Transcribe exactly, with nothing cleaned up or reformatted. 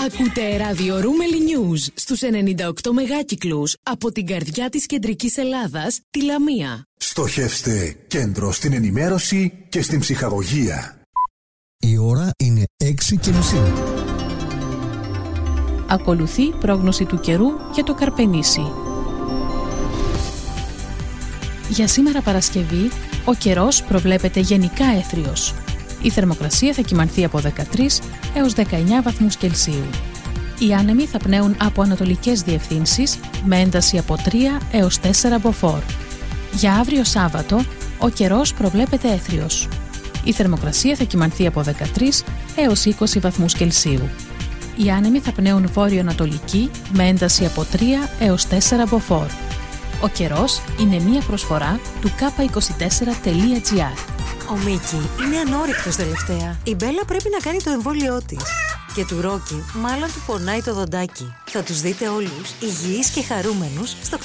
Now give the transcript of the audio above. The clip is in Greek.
Ακούτε ραδιορούμελη News στους ενενήντα οκτώ μεγάκυκλους από την καρδιά της κεντρικής Ελλάδας, τη Λαμία. Στοχεύστε κέντρο στην ενημέρωση και στην ψυχαγωγία. Η ώρα είναι έξι και μισή. Ακολουθεί πρόγνωση του καιρού για το Καρπενήσι. Για σήμερα Παρασκευή, ο καιρός προβλέπεται γενικά έθριος. Η θερμοκρασία θα κυμανθεί από δεκατρείς έως δεκαεννιά βαθμούς Κελσίου. Οι άνεμοι θα πνέουν από ανατολικές διευθύνσεις με ένταση από τρία έως τέσσερα μποφόρ. Για αύριο Σάββατο, ο καιρός προβλέπεται έθριος. Η θερμοκρασία θα κυμανθεί από δεκατρείς έως είκοσι βαθμούς Κελσίου. Οι άνεμοι θα πνέουν βόρειο-ανατολική με ένταση από τρία έως τέσσερα μποφόρ. Ο καιρός είναι μία προσφορά του κάπα είκοσι τέσσερα τελεία τζι άρ. Ο Μίκη είναι ανόρυκτος τελευταία. Η Μπέλα πρέπει να κάνει το εμβόλιό της. Και του Ρόκι μάλλον του πονάει το δοντάκι. Θα τους δείτε όλους υγιείς και χαρούμενους στο